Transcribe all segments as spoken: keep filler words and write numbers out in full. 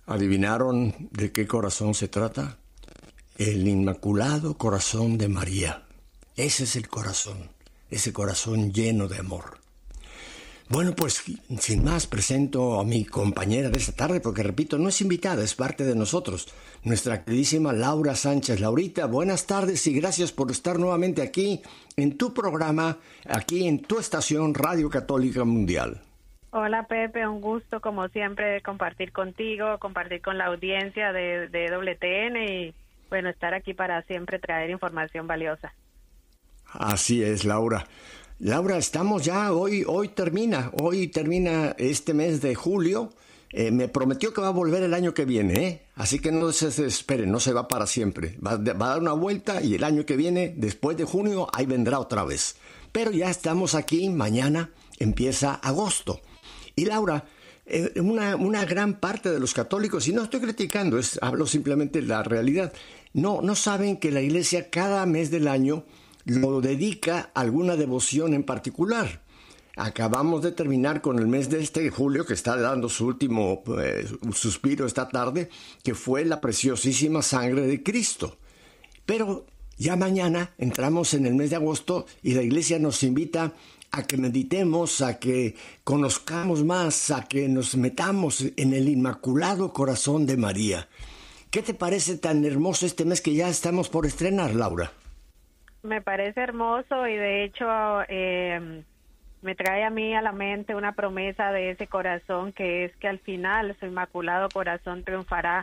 ¿Adivinaron de qué corazón se trata? El Inmaculado Corazón de María. Ese es el corazón, ese corazón lleno de amor. Bueno, pues sin más presento a mi compañera de esta tarde, porque repito, no es invitada, es parte de nosotros, nuestra queridísima Laura Sánchez. Laurita, buenas tardes y gracias por estar nuevamente aquí en tu programa, aquí en tu estación Radio Católica Mundial. Hola Pepe, un gusto como siempre compartir contigo, compartir con la audiencia de, de W T N y bueno, estar aquí para siempre traer información valiosa. Así es, Laura. Laura, estamos ya, hoy hoy termina, hoy termina este mes de julio. Eh, me prometió que va a volver el año que viene, ¿eh? Así que no se desesperen, no se va para siempre. Va, va a dar una vuelta y el año que viene, después de junio, ahí vendrá otra vez. Pero ya estamos aquí, mañana empieza agosto. Y Laura, eh, una, una gran parte de los católicos, y no estoy criticando, es, hablo simplemente de la realidad, no, no saben que la Iglesia cada mes del año lo dedica a alguna devoción en particular. Acabamos de terminar con el mes de este julio, que está dando su último eh, suspiro esta tarde, que fue la preciosísima sangre de Cristo. Pero ya mañana entramos en el mes de agosto y la Iglesia nos invita a que meditemos, a que conozcamos más, a que nos metamos en el Inmaculado Corazón de María. ¿Qué te parece tan hermoso este mes que ya estamos por estrenar, Laura? Me parece hermoso y de hecho eh, me trae a mí a la mente una promesa de ese corazón, que es que al final su Inmaculado Corazón triunfará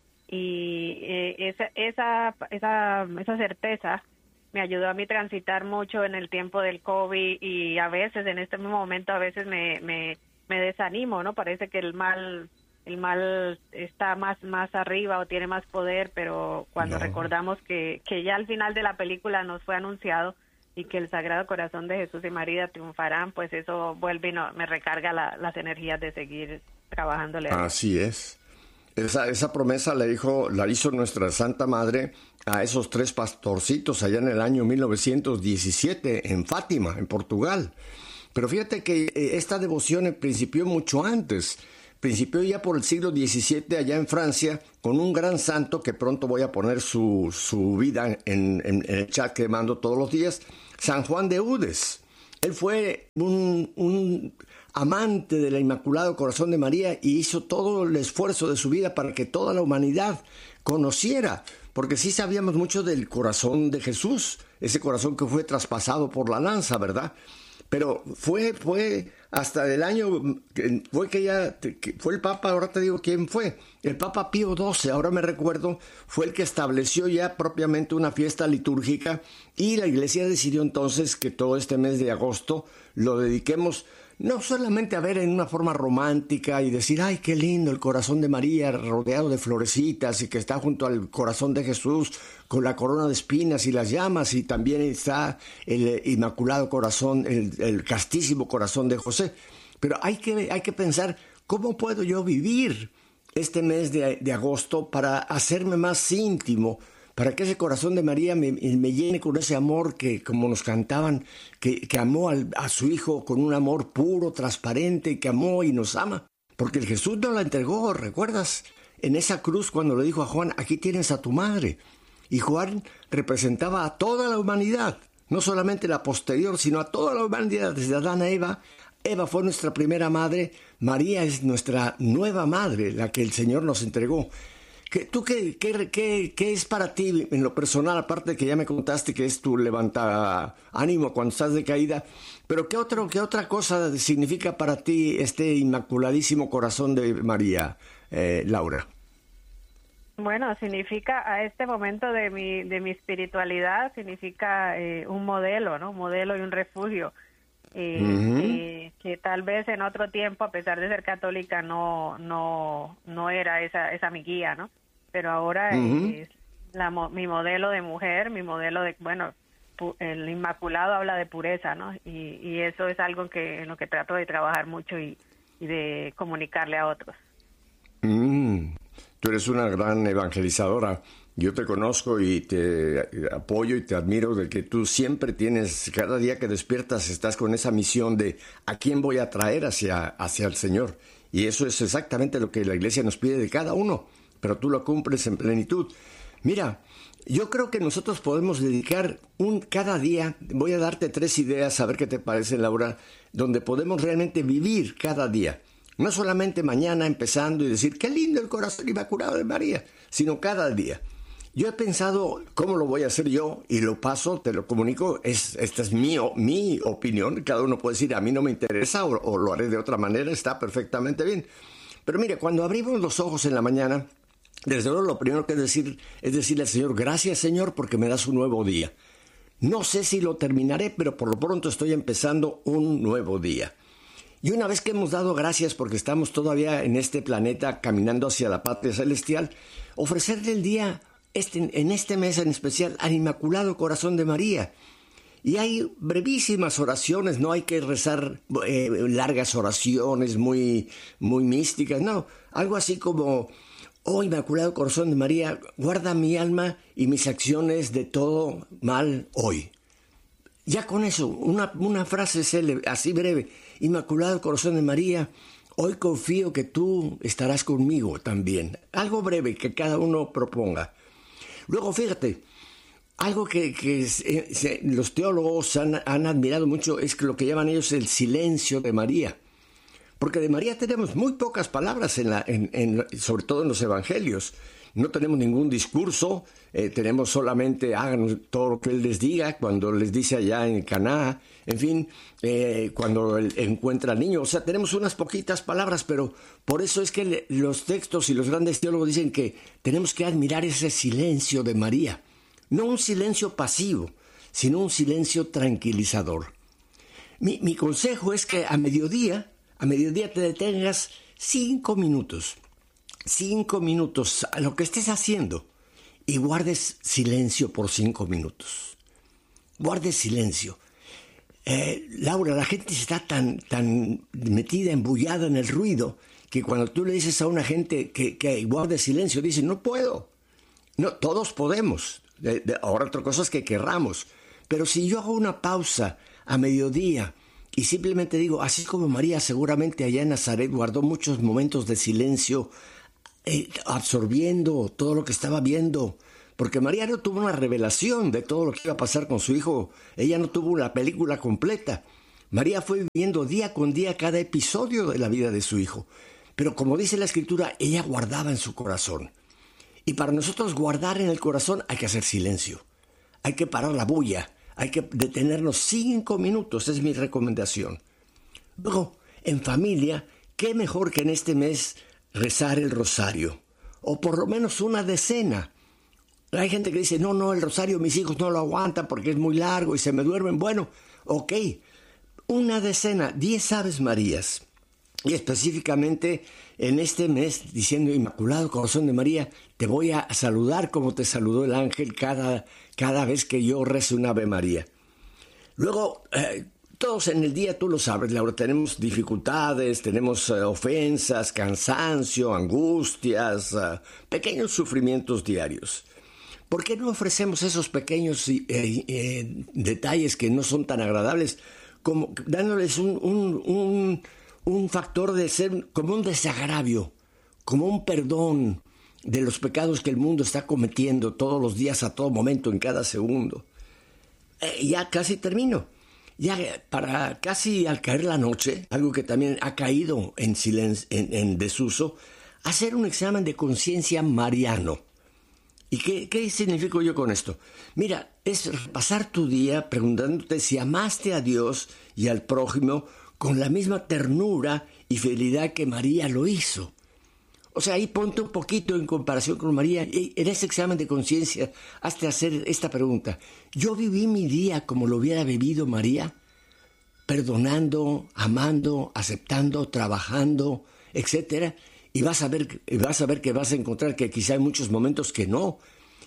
y eh, esa, esa, esa, esa certeza me ayudó a mí transitar mucho en el tiempo del COVID y a veces, en este mismo momento, a veces me, me, me desanimo, ¿no? Parece que el mal el mal está más más arriba o tiene más poder, pero cuando no. recordamos que, que ya al final de la película nos fue anunciado y que el Sagrado Corazón de Jesús y María triunfarán, pues eso vuelve y no, me recarga la, las energías de seguir trabajándole. Así es. Esa, esa promesa la hizo, la hizo nuestra Santa Madre a esos tres pastorcitos allá en el año mil novecientos diecisiete en Fátima, en Portugal. Pero fíjate que esta devoción principió mucho antes. Principió ya por el siglo diecisiete allá en Francia con un gran santo que pronto voy a poner su, su vida en, en, en el chat que mando todos los días, San Juan de Eudes. Él fue un, un amante del Inmaculado Corazón de María y hizo todo el esfuerzo de su vida para que toda la humanidad conociera, porque sí sabíamos mucho del corazón de Jesús, ese corazón que fue traspasado por la lanza, ¿verdad? Pero fue, fue hasta el año, fue que ya, que fue el Papa, ahora te digo quién fue, el Papa Pío doce, ahora me recuerdo, fue el que estableció ya propiamente una fiesta litúrgica y la Iglesia decidió entonces que todo este mes de agosto lo dediquemos no solamente a ver en una forma romántica y decir, ay, qué lindo el corazón de María rodeado de florecitas y que está junto al corazón de Jesús con la corona de espinas y las llamas, y también está el Inmaculado Corazón, el, el castísimo corazón de José. Pero hay que, hay que pensar, ¿cómo puedo yo vivir este mes de, de agosto para hacerme más íntimo? Para que ese corazón de María me, me llene con ese amor que, como nos cantaban, que, que amó al, a su Hijo con un amor puro, transparente, que amó y nos ama. Porque el Jesús nos la entregó, ¿recuerdas? En esa cruz cuando le dijo a Juan, aquí tienes a tu madre. Y Juan representaba a toda la humanidad, no solamente la posterior, sino a toda la humanidad, desde Adán a Eva. Eva fue nuestra primera madre, María es nuestra nueva madre, la que el Señor nos entregó. ¿Qué, ¿Tú qué, qué, qué, qué es para ti en lo personal, aparte de que ya me contaste que es tu levanta ánimo cuando estás de caída, pero qué, otro, qué otra cosa significa para ti este Inmaculadísimo Corazón de María, eh, Laura? Bueno, significa a este momento de mi de mi espiritualidad, significa eh, un modelo, ¿no? Un modelo y un refugio. Eh, uh-huh. eh, que tal vez en otro tiempo, a pesar de ser católica, no no no era esa esa mi guía, ¿no? Pero ahora uh-huh. es la, mi modelo de mujer, mi modelo de, bueno, pu, el Inmaculado habla de pureza, ¿no? Y, y eso es algo que en lo que trato de trabajar mucho y, y de comunicarle a otros. Mm, tú eres una gran evangelizadora. Yo te conozco y te apoyo y te admiro de que tú siempre tienes, cada día que despiertas estás con esa misión de a quién voy a traer hacia, hacia el Señor. Y eso es exactamente lo que la Iglesia nos pide de cada uno, pero tú lo cumples en plenitud. Mira, yo creo que nosotros podemos dedicar un cada día, voy a darte tres ideas, a ver qué te parece, Laura, donde podemos realmente vivir cada día. No solamente mañana empezando y decir, qué lindo el corazón inmaculado de María, sino cada día. Yo he pensado cómo lo voy a hacer yo y lo paso, te lo comunico, es, esta es mi, mi opinión, cada uno puede decir, a mí no me interesa o, o lo haré de otra manera, está perfectamente bien. Pero mire, cuando abrimos los ojos en la mañana, desde luego lo primero que es decir es decirle al Señor, gracias Señor porque me das un nuevo día. No sé si lo terminaré, pero por lo pronto estoy empezando un nuevo día. Y una vez que hemos dado gracias porque estamos todavía en este planeta caminando hacia la patria celestial, ofrecerle el día este, en este mes en especial al Inmaculado Corazón de María. Y hay brevísimas oraciones, no hay que rezar eh, largas oraciones muy, muy místicas, no, algo así como, oh Inmaculado Corazón de María, guarda mi alma y mis acciones de todo mal hoy. Ya con eso, una, una frase célebre, así breve, Inmaculado Corazón de María, hoy confío que tú estarás conmigo también. Algo breve que cada uno proponga. Luego, fíjate, algo que, que se, se, los teólogos han, han admirado mucho es que lo que llaman ellos el silencio de María. Porque de María tenemos muy pocas palabras, en la, en, en, sobre todo en los evangelios. No tenemos ningún discurso, eh, tenemos solamente hagan todo lo que Él les diga, cuando les dice allá en Caná, en fin, eh, cuando él encuentra al niño. O sea, tenemos unas poquitas palabras, pero por eso es que le, los textos y los grandes teólogos dicen que tenemos que admirar ese silencio de María. No un silencio pasivo, sino un silencio tranquilizador. Mi, mi consejo es que a mediodía, a mediodía te detengas cinco minutos. Cinco minutos a lo que estés haciendo y guardes silencio por cinco minutos. Guardes silencio. Eh, Laura, la gente está tan, tan metida, embullada en el ruido, que cuando tú le dices a una gente que, que guarde silencio, dice, no puedo. No, todos podemos. De, de, ahora otra cosa es que querramos. Pero si yo hago una pausa a mediodía y simplemente digo, así como María seguramente allá en Nazaret guardó muchos momentos de silencio, Eh, absorbiendo todo lo que estaba viendo, porque María no tuvo una revelación de todo lo que iba a pasar con su hijo, ella no tuvo una película completa. María fue viviendo día con día cada episodio de la vida de su hijo, pero como dice la Escritura, ella guardaba en su corazón. Y para nosotros guardar en el corazón hay que hacer silencio, hay que parar la bulla, hay que detenernos cinco minutos, es mi recomendación. Luego, en familia, qué mejor que en este mes rezar el rosario, o por lo menos una decena. Hay gente que dice, no, no, el rosario mis hijos no lo aguantan porque es muy largo y se me duermen. Bueno, ok, una decena, diez Aves Marías. Y específicamente en este mes, diciendo Inmaculado Corazón de María, te voy a saludar como te saludó el ángel cada, cada vez que yo rezo un Ave María. Luego, eh, todos en el día, tú lo sabes, Laura, tenemos dificultades, tenemos uh, ofensas, cansancio, angustias, uh, pequeños sufrimientos diarios. ¿Por qué no ofrecemos esos pequeños eh, eh, detalles que no son tan agradables, como dándoles un, un, un, un factor de ser como un desagravio, como un perdón de los pecados que el mundo está cometiendo todos los días, a todo momento, en cada segundo? Eh, ya casi termino. Ya para casi al caer la noche, algo que también ha caído en, silencio, en, en desuso, hacer un examen de conciencia mariano. ¿Y qué, qué significo yo con esto? Mira, es pasar tu día preguntándote si amaste a Dios y al prójimo con la misma ternura y fidelidad que María lo hizo. O sea, ahí ponte un poquito en comparación con María. En ese examen de conciencia, hazte hacer esta pregunta. ¿Yo viví mi día como lo hubiera vivido María? Perdonando, amando, aceptando, trabajando, etcétera. Y vas a ver, vas a ver que vas a encontrar que quizá hay muchos momentos que no.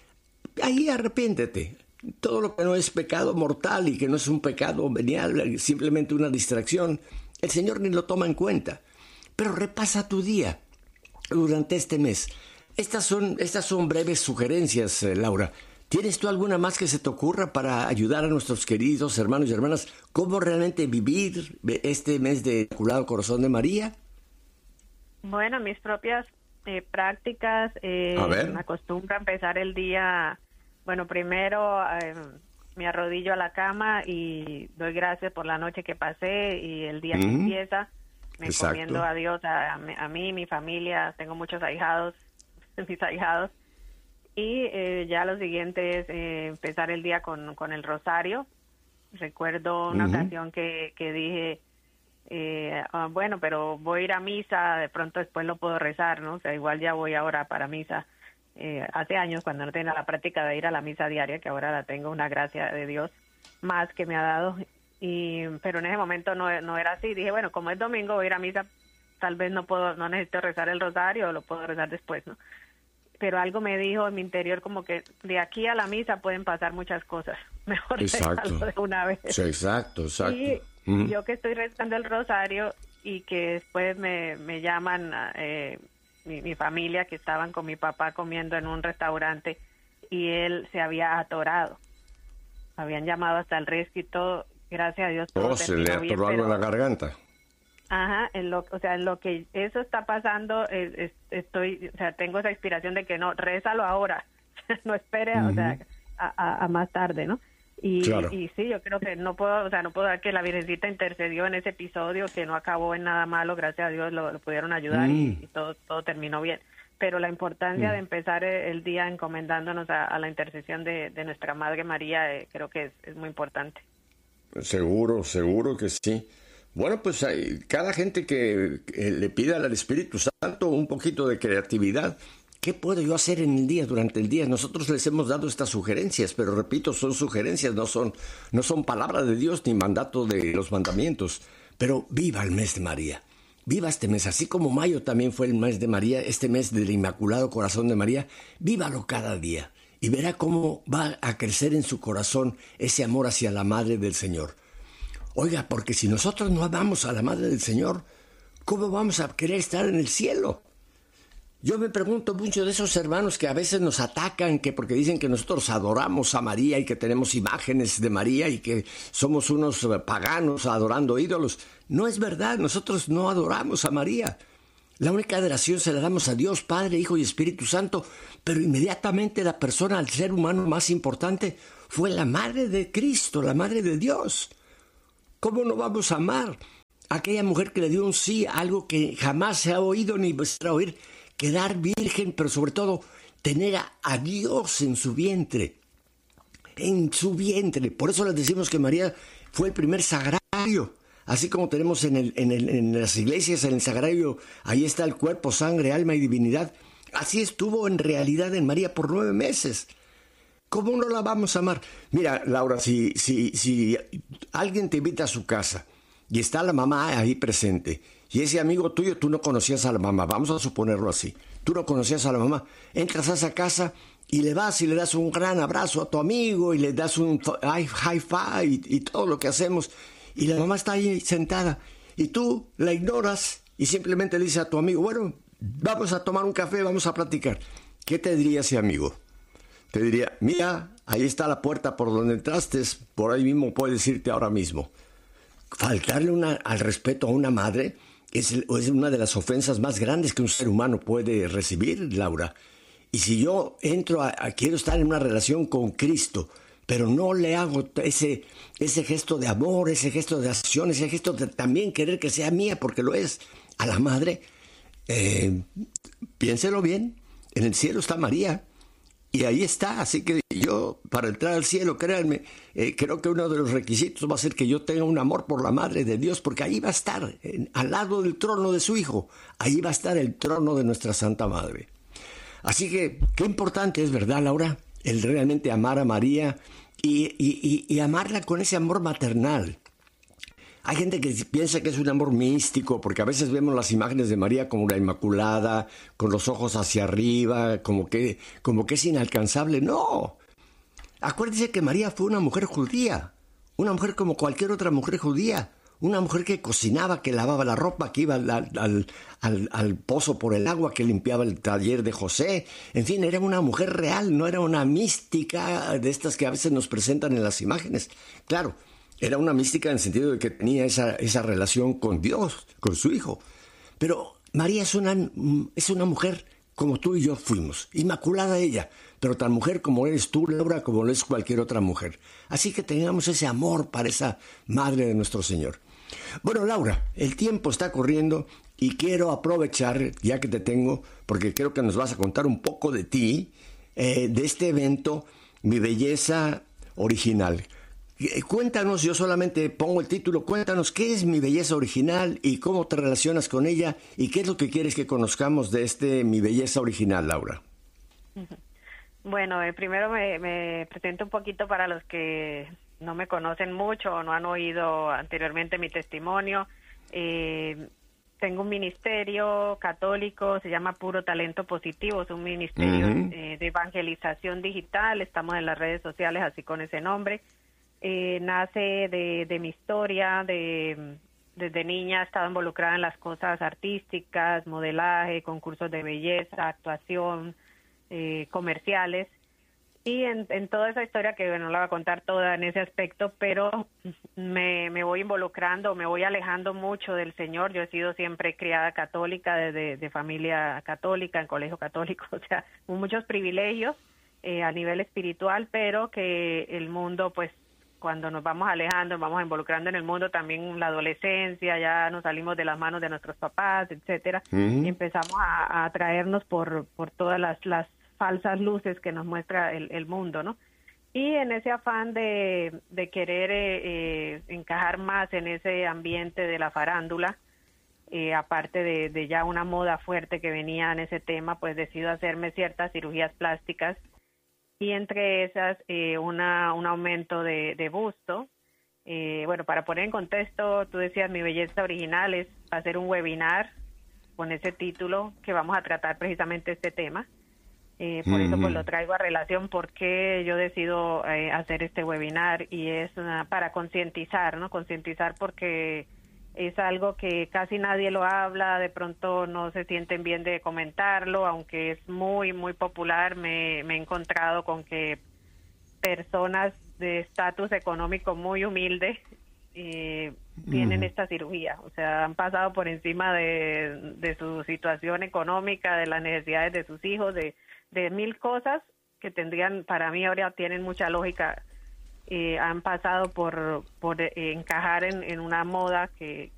Ahí arrepiéntete. Todo lo que no es pecado mortal y que no es un pecado venial, simplemente una distracción, el Señor ni lo toma en cuenta. Pero repasa tu día durante este mes. Estas son, estas son breves sugerencias, eh, Laura. ¿Tienes tú alguna más que se te ocurra para ayudar a nuestros queridos hermanos y hermanas cómo realmente vivir este mes de Inmaculado Corazón de María? Bueno, mis propias eh, prácticas, eh, me acostumbro a empezar el día, bueno, primero eh, me arrodillo a la cama y doy gracias por la noche que pasé y el día mm. que empieza, me Exacto. encomiendo a Dios, a, a mí, mi familia, tengo muchos ahijados, mis ahijados, y eh, ya lo siguiente es eh, empezar el día con, con el rosario. Recuerdo una uh-huh. ocasión que, que dije, eh, ah, bueno, pero voy a ir a misa, de pronto después lo puedo rezar, ¿no? O sea, igual ya voy ahora para misa. Eh, hace años, cuando no tenía la práctica de ir a la misa diaria, que ahora la tengo, una gracia de Dios más que me ha dado, y pero en ese momento no, no era así. Dije, bueno, como es domingo, voy a ir a misa, tal vez no puedo, no necesito rezar el rosario, lo puedo rezar después, ¿no? Pero algo me dijo en mi interior como que de aquí a la misa pueden pasar muchas cosas. Mejor rezarlo de una vez. Sí, exacto, exacto. Y mm. yo que estoy rezando el rosario y que después me, me llaman eh, mi, mi familia, que estaban con mi papá comiendo en un restaurante y él se había atorado. Habían llamado hasta el rescue y todo. Gracias a Dios. Oh, se le atoró bien, algo pero... en la garganta. Ajá, en lo, o sea, en lo que eso está pasando, es, es, estoy, o sea, tengo esa inspiración de que no, rézalo ahora, no espere, uh-huh. o sea, a, a, a más tarde, ¿no? Y, claro. y sí, yo creo que no puedo, o sea, no puedo dar que la Virgencita intercedió en ese episodio, que no acabó en nada malo, gracias a Dios lo, lo pudieron ayudar mm. y, y todo, todo terminó bien. Pero la importancia mm. de empezar el día encomendándonos a, a la intercesión de, de nuestra Madre María, eh, creo que es, es muy importante. Seguro, seguro que sí. Bueno, pues hay, cada gente que, que le pida al Espíritu Santo un poquito de creatividad. ¿Qué puedo yo hacer en el día, durante el día? Nosotros les hemos dado estas sugerencias, pero repito, son sugerencias, no son, no son palabra de Dios ni mandato de los mandamientos. Pero viva el mes de María, viva este mes, así como mayo también fue el mes de María, este mes del Inmaculado Corazón de María, vívalo cada día y verá cómo va a crecer en su corazón ese amor hacia la Madre del Señor. Oiga, porque si nosotros no amamos a la Madre del Señor, ¿cómo vamos a querer estar en el cielo? Yo me pregunto mucho de esos hermanos que a veces nos atacan, que porque dicen que nosotros adoramos a María y que tenemos imágenes de María y que somos unos paganos adorando ídolos. No es verdad, nosotros no adoramos a María. La única adoración se la damos a Dios, Padre, Hijo y Espíritu Santo, pero inmediatamente la persona, el ser humano más importante, fue la Madre de Cristo, la Madre de Dios. ¿Cómo no vamos a amar a aquella mujer que le dio un sí a algo que jamás se ha oído ni se va a oír? Quedar virgen, pero sobre todo tener a, a Dios en su vientre, en su vientre. Por eso les decimos que María fue el primer sagrario, así como tenemos en, el, en, el, en las iglesias, en el sagrario, ahí está el cuerpo, sangre, alma y divinidad. Así estuvo en realidad en María por nueve meses. ¿Cómo no la vamos a amar? Mira, Laura, si, si, si alguien te invita a su casa y está la mamá ahí presente, y ese amigo tuyo, tú no conocías a la mamá, vamos a suponerlo así, tú no conocías a la mamá, entras a esa casa y le vas y le das un gran abrazo a tu amigo y le das un high five y, y todo lo que hacemos, y la mamá está ahí sentada y tú la ignoras y simplemente le dices a tu amigo, bueno, vamos a tomar un café, vamos a platicar. ¿Qué te diría ese amigo? Te diría, mira, ahí está la puerta por donde entraste, por ahí mismo puedes irte ahora mismo. Faltarle una, al respeto a una madre es, es una de las ofensas más grandes que un ser humano puede recibir, Laura. Y si yo entro a, a quiero estar en una relación con Cristo, pero no le hago ese, ese gesto de amor, ese gesto de acción, ese gesto de también querer que sea mía, porque lo es, a la madre, eh, piénselo bien, en el cielo está María. Y ahí está, así que yo, para entrar al cielo, créanme, eh, creo que uno de los requisitos va a ser que yo tenga un amor por la Madre de Dios, porque ahí va a estar, en, al lado del trono de su Hijo, ahí va a estar el trono de nuestra Santa Madre. Así que, qué importante es, ¿verdad, Laura? El realmente amar a María y, y, y, y amarla con ese amor maternal. Hay gente que piensa que es un amor místico, porque a veces vemos las imágenes de María como la Inmaculada, con los ojos hacia arriba, como que, como que es inalcanzable. ¡No! Acuérdense que María fue una mujer judía, una mujer como cualquier otra mujer judía, una mujer que cocinaba, que lavaba la ropa, que iba al, al, al, al pozo por el agua, que limpiaba el taller de José. En fin, era una mujer real, no era una mística de estas que a veces nos presentan en las imágenes. Claro, era una mística en el sentido de que tenía esa, esa relación con Dios, con su Hijo. Pero María es una, es una mujer como tú y yo fuimos, inmaculada ella, pero tan mujer como eres tú, Laura, como lo es cualquier otra mujer. Así que tengamos ese amor para esa Madre de nuestro Señor. Bueno, Laura, el tiempo está corriendo y quiero aprovechar, ya que te tengo, porque creo que nos vas a contar un poco de ti, eh, de este evento, Mi Belleza Original. Cuéntanos, yo solamente pongo el título, cuéntanos qué es Mi Belleza Original y cómo te relacionas con ella y qué es lo que quieres que conozcamos de este Mi Belleza Original, Laura. Bueno, eh, primero me, me presento un poquito para los que no me conocen mucho o no han oído anteriormente mi testimonio. Eh, tengo un ministerio católico, se llama Puro Talento Positivo, es un ministerio uh-huh. eh, de evangelización digital, estamos en las redes sociales así con ese nombre. Eh, nace de, de mi historia, de desde niña he estado involucrada en las cosas artísticas, modelaje, concursos de belleza, actuación, eh, comerciales, y en, en toda esa historia que bueno, no la voy a contar toda en ese aspecto, pero me, me voy involucrando, me voy alejando mucho del Señor. Yo he sido siempre criada católica, de, de familia católica, en colegio católico, o sea, con muchos privilegios eh, a nivel espiritual, pero que el mundo pues cuando nos vamos alejando, nos vamos involucrando en el mundo, también la adolescencia, ya nos salimos de las manos de nuestros papás, etcétera, uh-huh. y empezamos a, a atraernos por, por todas las, las falsas luces que nos muestra el, el mundo, ¿no? Y en ese afán de, de querer eh, eh, encajar más en ese ambiente de la farándula, eh, aparte de, de ya una moda fuerte que venía en ese tema, pues decido hacerme ciertas cirugías plásticas, y entre esas eh, una un aumento de, de busto. Eh, bueno, para poner en contexto, tú decías Mi Belleza Original es hacer un webinar con ese título que vamos a tratar precisamente este tema. Eh, por mm-hmm. eso pues lo traigo a relación porque yo decido eh, hacer este webinar, y es una, para concientizar, ¿no? Concientizar porque es algo que casi nadie lo habla, de pronto no se sienten bien de comentarlo, aunque es muy, muy popular. Me, me he encontrado con que personas de estatus económico muy humilde eh, tienen mm. esta cirugía, o sea, han pasado por encima de, de su situación económica, de las necesidades de sus hijos, de, de mil cosas que tendrían, para mí ahora tienen mucha lógica. Eh, han pasado por por eh, encajar en, en una moda que,